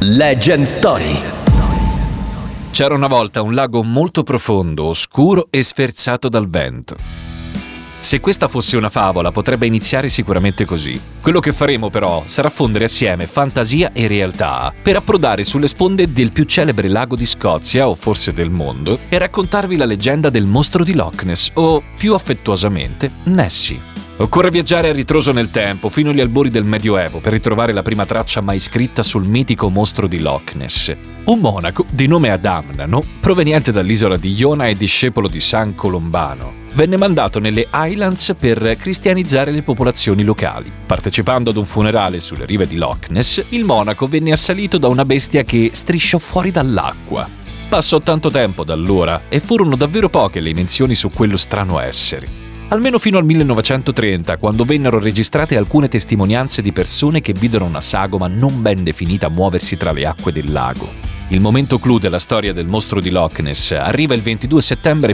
Legend Story. C'era una volta un lago molto profondo, oscuro e sferzato dal vento. Se questa fosse una favola, potrebbe iniziare sicuramente così. Quello che faremo però sarà fondere assieme fantasia e realtà per approdare sulle sponde del più celebre lago di Scozia, o forse del mondo, e raccontarvi la leggenda del mostro di Loch Ness, o più affettuosamente Nessie. Occorre viaggiare a ritroso nel tempo, fino agli albori del Medioevo, per ritrovare la prima traccia mai scritta sul mitico mostro di Loch Ness. Un monaco di nome Adamnano, proveniente dall'isola di Iona e discepolo di San Colombano, venne mandato nelle Highlands per cristianizzare le popolazioni locali. Partecipando ad un funerale sulle rive di Loch Ness, il monaco venne assalito da una bestia che strisciò fuori dall'acqua. Passò tanto tempo da allora e furono davvero poche le menzioni su quello strano essere. Almeno fino al 1930, quando vennero registrate alcune testimonianze di persone che videro una sagoma non ben definita muoversi tra le acque del lago. Il momento clou della storia del mostro di Loch Ness arriva il 22 settembre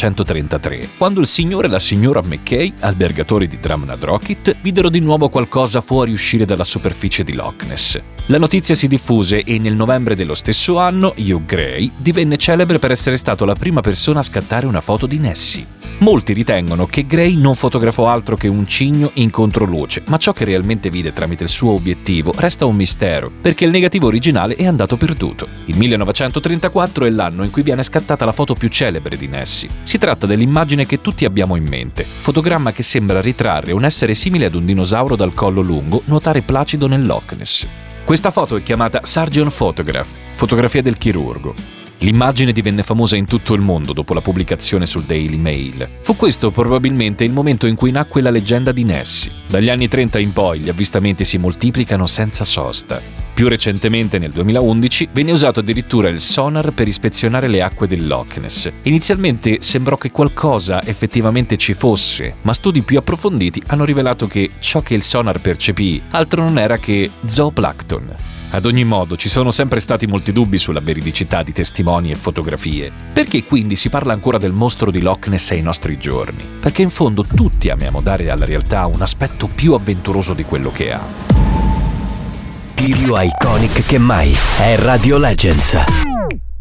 1933, quando il signore e la signora Mackay, albergatori di Drumnadrochit, videro di nuovo qualcosa fuoriuscire dalla superficie di Loch Ness. La notizia si diffuse e nel novembre dello stesso anno Hugh Gray divenne celebre per essere stato la prima persona a scattare una foto di Nessie. Molti ritengono che Gray non fotografò altro che un cigno in controluce, ma ciò che realmente vide tramite il suo obiettivo resta un mistero, perché il negativo originale è andato perduto. Il 1934 è l'anno in cui viene scattata la foto più celebre di Nessie. Si tratta dell'immagine che tutti abbiamo in mente, fotogramma che sembra ritrarre un essere simile ad un dinosauro dal collo lungo nuotare placido nel Loch Ness. Questa foto è chiamata Surgeon Photograph, fotografia del chirurgo. L'immagine divenne famosa in tutto il mondo dopo la pubblicazione sul Daily Mail. Fu questo probabilmente il momento in cui nacque la leggenda di Nessie. Dagli anni 30 in poi gli avvistamenti si moltiplicano senza sosta. Più recentemente, nel 2011, venne usato addirittura il sonar per ispezionare le acque del Loch Ness. Inizialmente sembrò che qualcosa effettivamente ci fosse, ma studi più approfonditi hanno rivelato che ciò che il sonar percepì altro non era che zooplancton. Ad ogni modo, ci sono sempre stati molti dubbi sulla veridicità di testimoni e fotografie. Perché quindi si parla ancora del mostro di Loch Ness ai nostri giorni? Perché in fondo tutti amiamo dare alla realtà un aspetto più avventuroso di quello che ha. Più iconic che mai è Radio Legends.